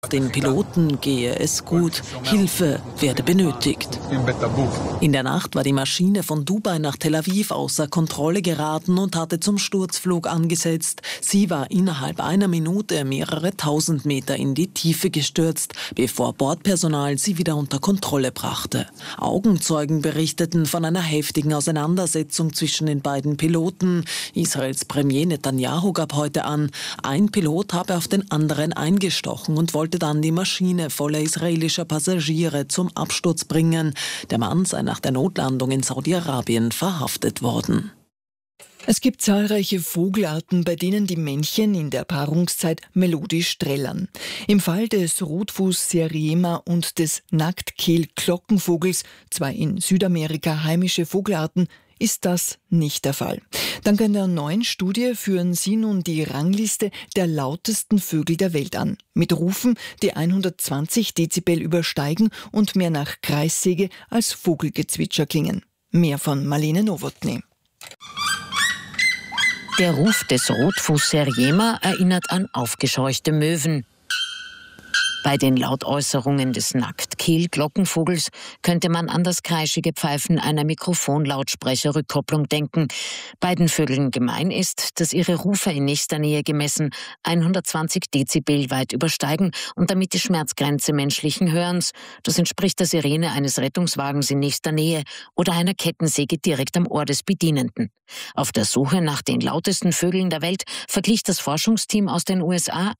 Den Piloten gehe es gut, Hilfe werde benötigt. In der Nacht war die Maschine von Dubai nach Tel Aviv außer Kontrolle geraten und hatte zum Sturzflug angesetzt. Sie war innerhalb einer Minute mehrere tausend Meter in die Tiefe gestürzt, bevor Bordpersonal sie wieder unter Kontrolle brachte. Augenzeugen berichteten von einer heftigen Auseinandersetzung zwischen den beiden Piloten. Israels Premier Netanyahu gab heute an, ein Pilot habe auf den anderen eingestochen und wollte dann die Maschine voller israelischer Passagiere zum Absturz bringen. Der Mann sei nach der Notlandung in Saudi-Arabien verhaftet worden. Es gibt zahlreiche Vogelarten, bei denen die Männchen in der Paarungszeit melodisch trällern. Im Fall des Rotfuß-Seriema und des Nacktkehl-Glockenvogels, zwei in Südamerika heimische Vogelarten, ist das nicht der Fall. Dank einer neuen Studie führen sie nun die Rangliste der lautesten Vögel der Welt an. Mit Rufen, die 120 Dezibel übersteigen und mehr nach Kreissäge als Vogelgezwitscher klingen. Mehr von Marlene Nowotny. Der Ruf des Rotfuß-Seriema erinnert an aufgescheuchte Möwen. Bei den Lautäußerungen des Nacktkehl-Glockenvogels könnte man an das kreischige Pfeifen einer Mikrofonlautsprecherrückkopplung denken. Beiden Vögeln gemein ist, dass ihre Rufe in nächster Nähe gemessen 120 Dezibel weit übersteigen und damit die Schmerzgrenze menschlichen Hörens. Das entspricht der Sirene eines Rettungswagens in nächster Nähe oder einer Kettensäge direkt am Ohr des Bedienenden. Auf der Suche nach den lautesten Vögeln der Welt verglich das Forschungsteam aus den USA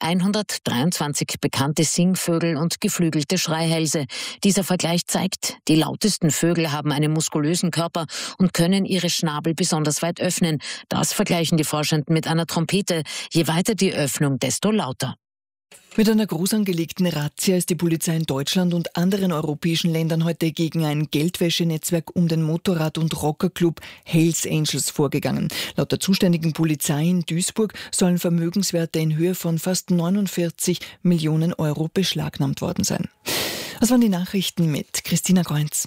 123 bekannte Singvögel und geflügelte Schreihälse. Dieser Vergleich zeigt, die lautesten Vögel haben einen muskulösen Körper und können ihre Schnabel besonders weit öffnen. Das vergleichen die Forschenden mit einer Trompete. Je weiter die Öffnung, desto lauter. Mit einer groß angelegten Razzia ist die Polizei in Deutschland und anderen europäischen Ländern heute gegen ein Geldwäschenetzwerk um den Motorrad- und Rockerclub Hells Angels vorgegangen. Laut der zuständigen Polizei in Duisburg sollen Vermögenswerte in Höhe von fast 49 Millionen Euro beschlagnahmt worden sein. Das waren die Nachrichten mit Christina Kreunz.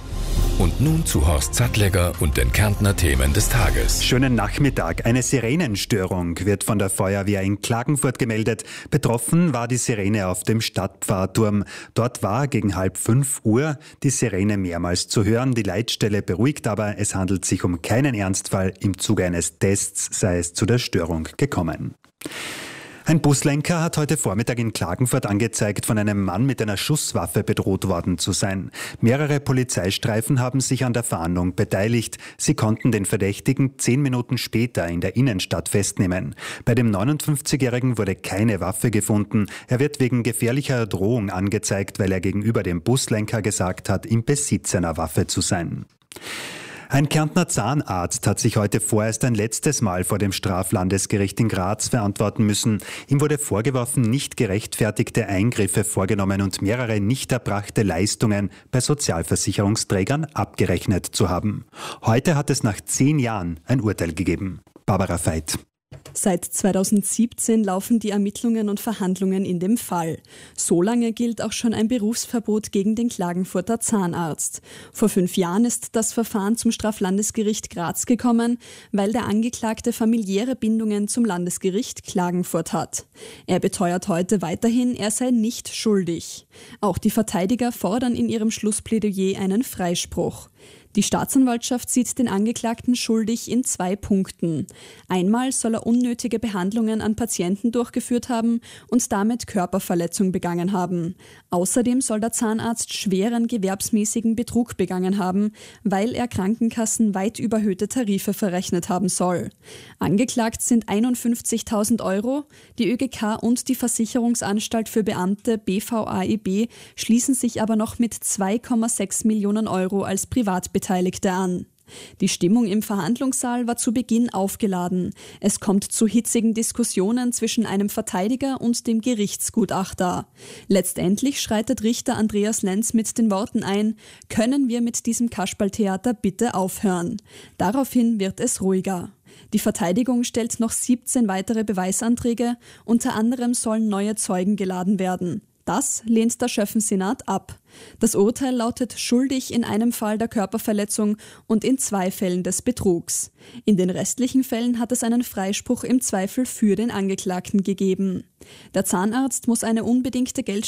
Und nun zu Horst Sattlegger und den Kärntner Themen des Tages. Schönen Nachmittag. Eine Sirenenstörung wird von der Feuerwehr in Klagenfurt gemeldet. Betroffen war die Sirene auf dem Stadtpfarrturm. Dort war gegen 4:30 die Sirene mehrmals zu hören. Die Leitstelle beruhigt aber, es handelt sich um keinen Ernstfall. Im Zuge eines Tests sei es zu der Störung gekommen. Ein Buslenker hat heute Vormittag in Klagenfurt angezeigt, von einem Mann mit einer Schusswaffe bedroht worden zu sein. Mehrere Polizeistreifen haben sich an der Fahndung beteiligt. Sie konnten den Verdächtigen 10 Minuten später in der Innenstadt festnehmen. Bei dem 59-Jährigen wurde keine Waffe gefunden. Er wird wegen gefährlicher Drohung angezeigt, weil er gegenüber dem Buslenker gesagt hat, im Besitz einer Waffe zu sein. Ein Kärntner Zahnarzt hat sich heute vorerst ein letztes Mal vor dem Straflandesgericht in Graz verantworten müssen. Ihm wurde vorgeworfen, nicht gerechtfertigte Eingriffe vorgenommen und mehrere nicht erbrachte Leistungen bei Sozialversicherungsträgern abgerechnet zu haben. Heute hat es nach 10 Jahren ein Urteil gegeben. Barbara Veit. Seit 2017 laufen die Ermittlungen und Verhandlungen in dem Fall. So lange gilt auch schon ein Berufsverbot gegen den Klagenfurter Zahnarzt. Vor 5 Jahren ist das Verfahren zum Straflandesgericht Graz gekommen, weil der Angeklagte familiäre Bindungen zum Landesgericht Klagenfurt hat. Er beteuert heute weiterhin, er sei nicht schuldig. Auch die Verteidiger fordern in ihrem Schlussplädoyer einen Freispruch. Die Staatsanwaltschaft sieht den Angeklagten schuldig in 2 Punkten. Einmal soll er unnötige Behandlungen an Patienten durchgeführt haben und damit Körperverletzung begangen haben. Außerdem soll der Zahnarzt schweren gewerbsmäßigen Betrug begangen haben, weil er Krankenkassen weit überhöhte Tarife verrechnet haben soll. Angeklagt sind 51.000 Euro. Die ÖGK und die Versicherungsanstalt für Beamte BVAEB schließen sich aber noch mit 2,6 Millionen Euro als Privatbeteiligte an. Die Stimmung im Verhandlungssaal war zu Beginn aufgeladen. Es kommt zu hitzigen Diskussionen zwischen einem Verteidiger und dem Gerichtsgutachter. Letztendlich schreitet Richter Andreas Lenz mit den Worten ein: Können wir mit diesem Kasperltheater bitte aufhören? Daraufhin wird es ruhiger. Die Verteidigung stellt noch 17 weitere Beweisanträge, unter anderem sollen neue Zeugen geladen werden. Das lehnt der Schöffen-Senat ab. Das Urteil lautet schuldig in einem Fall der Körperverletzung und in 2 Fällen des Betrugs. In den restlichen Fällen hat es einen Freispruch im Zweifel für den Angeklagten gegeben. Der Zahnarzt muss eine unbedingte Geldstrafe